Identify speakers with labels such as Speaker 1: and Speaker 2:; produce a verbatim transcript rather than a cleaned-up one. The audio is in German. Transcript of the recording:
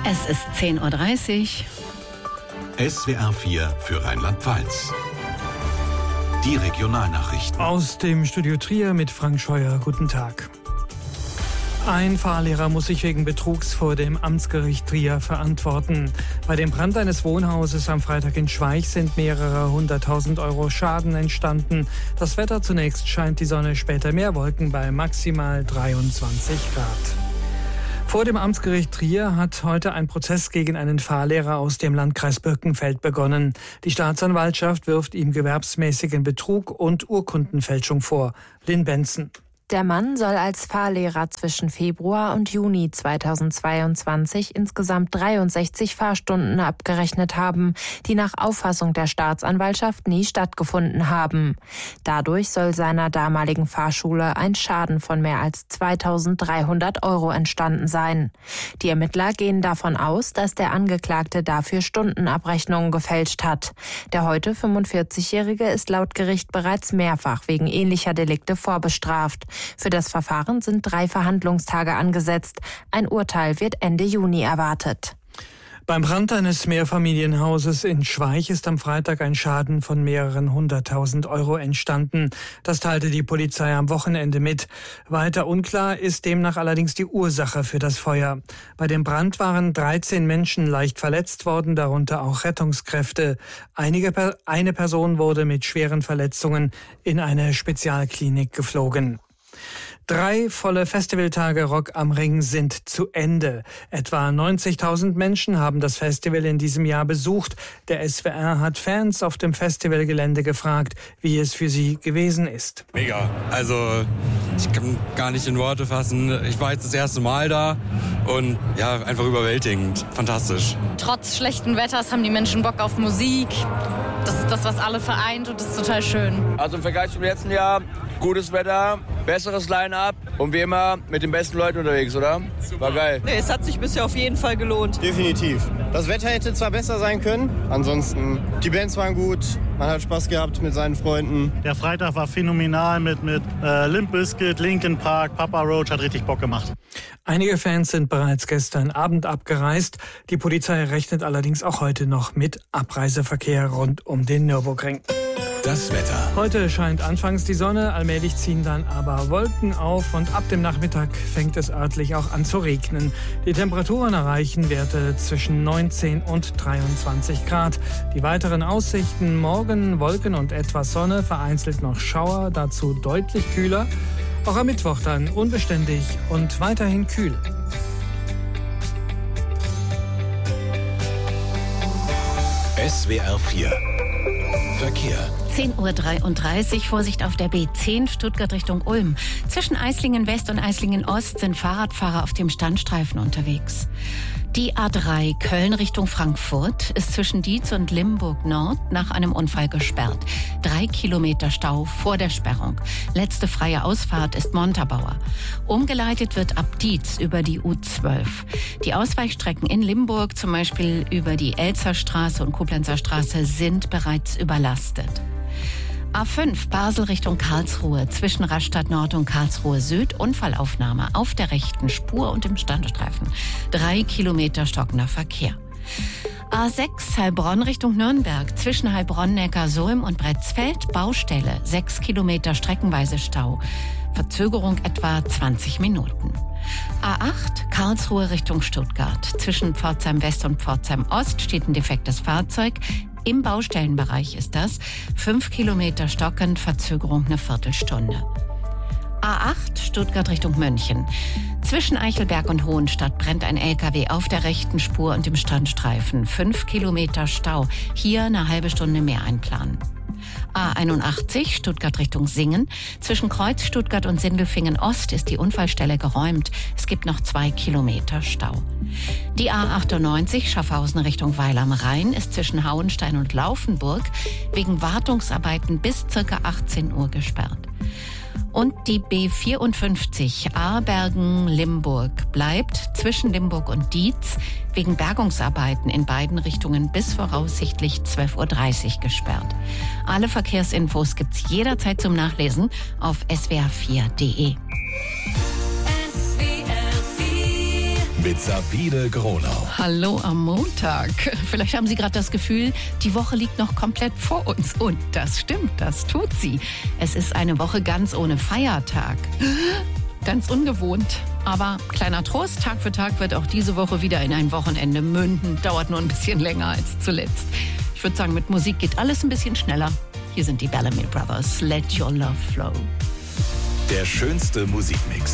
Speaker 1: Es ist zehn Uhr dreißig.
Speaker 2: S W R vier für Rheinland-Pfalz. Die Regionalnachrichten.
Speaker 3: Aus dem Studio Trier mit Frank Scheuer. Guten Tag. Ein Fahrlehrer muss sich wegen Betrugs vor dem Amtsgericht Trier verantworten. Bei dem Brand eines Wohnhauses am Freitag in Schweich sind mehrere hunderttausend Euro Schaden entstanden. Das Wetter: zunächst scheint die Sonne, später mehr Wolken bei maximal dreiundzwanzig Grad. Vor dem Amtsgericht Trier hat heute ein Prozess gegen einen Fahrlehrer aus dem Landkreis Birkenfeld begonnen. Die Staatsanwaltschaft wirft ihm gewerbsmäßigen Betrug und Urkundenfälschung vor. Lynn Benson.
Speaker 4: Der Mann soll als Fahrlehrer zwischen Februar und Juni zweitausendzweiundzwanzig insgesamt dreiundsechzig Fahrstunden abgerechnet haben, die nach Auffassung der Staatsanwaltschaft nie stattgefunden haben. Dadurch soll seiner damaligen Fahrschule ein Schaden von mehr als zweitausenddreihundert Euro entstanden sein. Die Ermittler gehen davon aus, dass der Angeklagte dafür Stundenabrechnungen gefälscht hat. Der heute fünfundvierzigjährige ist laut Gericht bereits mehrfach wegen ähnlicher Delikte vorbestraft. Für das Verfahren sind drei Verhandlungstage angesetzt. Ein Urteil wird Ende Juni erwartet.
Speaker 3: Beim Brand eines Mehrfamilienhauses in Schweich ist am Freitag ein Schaden von mehreren hunderttausend Euro entstanden. Das teilte die Polizei am Wochenende mit. Weiter unklar ist demnach allerdings die Ursache für das Feuer. Bei dem Brand waren dreizehn Menschen leicht verletzt worden, darunter auch Rettungskräfte. Einige, eine Person wurde mit schweren Verletzungen in eine Spezialklinik geflogen. Drei volle Festivaltage Rock am Ring sind zu Ende. Etwa neunzigtausend Menschen haben das Festival in diesem Jahr besucht. Der S W R hat Fans auf dem Festivalgelände gefragt, wie es für sie gewesen ist.
Speaker 5: Mega. Also ich kann gar nicht in Worte fassen. Ich war jetzt das erste Mal da und ja, einfach überwältigend. Fantastisch.
Speaker 6: Trotz schlechten Wetters haben die Menschen Bock auf Musik. Das ist das, was alle vereint, und das ist total schön.
Speaker 7: Also im Vergleich zum letzten Jahr, gutes Wetter, besseres Line-Up und wie immer mit den besten Leuten unterwegs, oder? Super. War geil.
Speaker 8: Nee, es hat sich bisher auf jeden Fall gelohnt.
Speaker 9: Definitiv. Das Wetter hätte zwar besser sein können, ansonsten die Bands waren gut, man hat Spaß gehabt mit seinen Freunden.
Speaker 10: Der Freitag war phänomenal mit, mit äh, Limp Bizkit, Linkin Park, Papa Roach, hat richtig Bock gemacht.
Speaker 3: Einige Fans sind bereits gestern Abend abgereist. Die Polizei rechnet allerdings auch heute noch mit Abreiseverkehr rund um den Nürburgring.
Speaker 2: Das Wetter.
Speaker 3: Heute scheint anfangs die Sonne, allmählich ziehen dann aber Wolken auf und ab dem Nachmittag fängt es örtlich auch an zu regnen. Die Temperaturen erreichen Werte zwischen neunzehn und dreiundzwanzig Grad. Die weiteren Aussichten: morgen Wolken und etwas Sonne, vereinzelt noch Schauer, dazu deutlich kühler. Auch am Mittwoch dann unbeständig und weiterhin kühl.
Speaker 2: S W R vier Verkehr.
Speaker 1: zehn Uhr dreiunddreißig, Vorsicht auf der B zehn, Stuttgart Richtung Ulm. Zwischen Eislingen West und Eislingen Ost sind Fahrradfahrer auf dem Standstreifen unterwegs. Die A drei Köln Richtung Frankfurt ist zwischen Dietz und Limburg Nord nach einem Unfall gesperrt. Drei Kilometer Stau vor der Sperrung. Letzte freie Ausfahrt ist Montabaur. Umgeleitet wird ab Dietz über die U zwölf. Die Ausweichstrecken in Limburg, zum Beispiel über die Elzerstraße und Koblenzer Straße, sind bereits überlastet. A fünf Basel Richtung Karlsruhe, zwischen Rastatt Nord und Karlsruhe Süd, Unfallaufnahme auf der rechten Spur und im Standstreifen. Drei Kilometer stockender Verkehr. A sechs Heilbronn Richtung Nürnberg, zwischen Heilbronn-Neckarsulm und Bretzfeld, Baustelle, sechs Kilometer streckenweise Stau. Verzögerung etwa zwanzig Minuten. A acht Karlsruhe Richtung Stuttgart, zwischen Pforzheim West und Pforzheim Ost steht ein defektes Fahrzeug. Im Baustellenbereich ist das. Fünf Kilometer stockend, Verzögerung eine Viertelstunde. A acht Stuttgart Richtung München. Zwischen Eichelberg und Hohenstadt brennt ein L K W auf der rechten Spur und im Standstreifen. Fünf Kilometer Stau. Hier eine halbe Stunde mehr einplanen. A einundachtzig Stuttgart Richtung Singen. Zwischen Kreuz Stuttgart und Sindelfingen Ost ist die Unfallstelle geräumt. Es gibt noch zwei Kilometer Stau. Die A achtundneunzig Schaffhausen Richtung Weil am Rhein ist zwischen Hauenstein und Laufenburg wegen Wartungsarbeiten bis ca. achtzehn Uhr gesperrt. Und die B vierundfünfzig Aarbergen-Limburg bleibt zwischen Limburg und Dietz wegen Bergungsarbeiten in beiden Richtungen bis voraussichtlich zwölf Uhr dreißig gesperrt. Alle Verkehrsinfos gibt's jederzeit zum Nachlesen auf s w r vier punkt d e.
Speaker 2: mit Sabine Gronau.
Speaker 1: Hallo am Montag. Vielleicht haben Sie gerade das Gefühl, die Woche liegt noch komplett vor uns. Und das stimmt, das tut sie. Es ist eine Woche ganz ohne Feiertag. Ganz ungewohnt. Aber kleiner Trost, Tag für Tag wird auch diese Woche wieder in ein Wochenende münden. Dauert nur ein bisschen länger als zuletzt. Ich würde sagen, mit Musik geht alles ein bisschen schneller. Hier sind die Bellamy Brothers. Let Your Love Flow.
Speaker 2: Der schönste Musikmix.